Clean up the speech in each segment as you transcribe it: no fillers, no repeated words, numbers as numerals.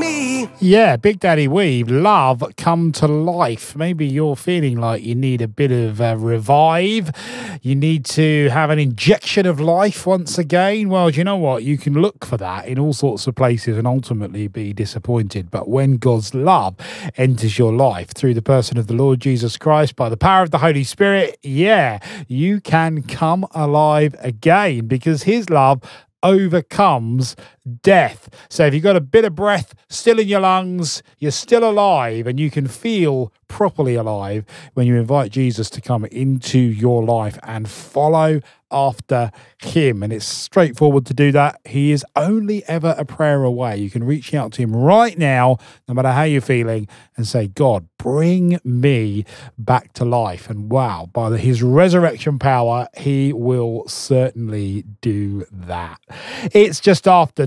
me. Yeah, Big Daddy Weave, Love Come to Life. Maybe you're feeling like you need a bit of revive. You need to have an injection of life once again. Well, do you know what? You can look for that in all sorts of places and ultimately be disappointed. But when God's love enters your life through the person of the Lord Jesus Christ by the power of the Holy Spirit, yeah, you can come alive again because his love overcomes death. So if you've got a bit of breath still in your lungs, you're still alive, and you can feel properly alive when you invite Jesus to come into your life and follow after him. And it's straightforward to do that. He is only ever a prayer away. You can reach out to him right now, no matter how you're feeling, and say, God, bring me back to life. And wow, by his resurrection power, he will certainly do that. It's just after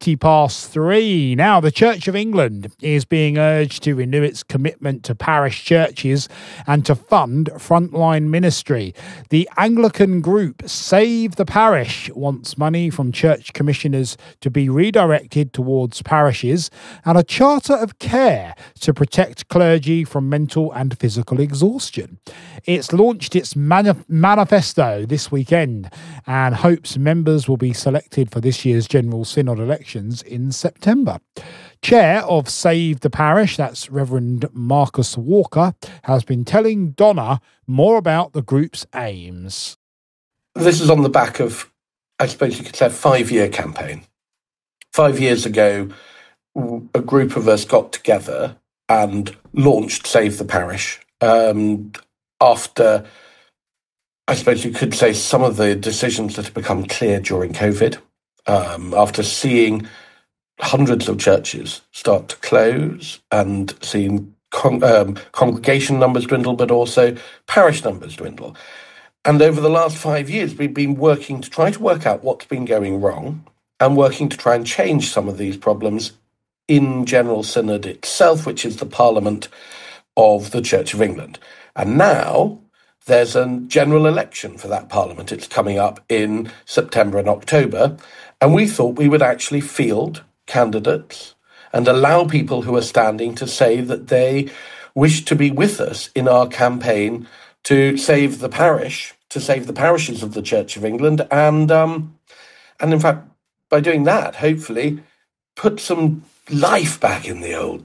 3:20. Now, the Church of England is being urged to renew its commitment to parish churches and to fund frontline ministry. The Anglican group Save the Parish wants money from church commissioners to be redirected towards parishes and a charter of care to protect clergy from mental and physical exhaustion. It's launched its manifesto this weekend and hopes members will be selected for this year's General Synod elections in September. Chair of Save the Parish, that's Reverend Marcus Walker, has been telling Donna more about the group's aims. This is on the back of, I suppose you could say, a 5-year campaign. 5 years ago, a group of us got together and launched Save the Parish after, I suppose you could say, some of the decisions that have become clear during COVID, after seeing hundreds of churches start to close and seeing congregation numbers dwindle, but also parish numbers dwindle. And over the last 5 years, we've been working to try to work out what's been going wrong and working to try and change some of these problems in General Synod itself, which is the Parliament of the Church of England. And now there's a general election for that Parliament. It's coming up in September and October. And we thought we would actually field candidates and allow people who are standing to say that they wish to be with us in our campaign to save the parish, to save the parishes of the Church of England, and in fact, by doing that, hopefully, put some life back in the old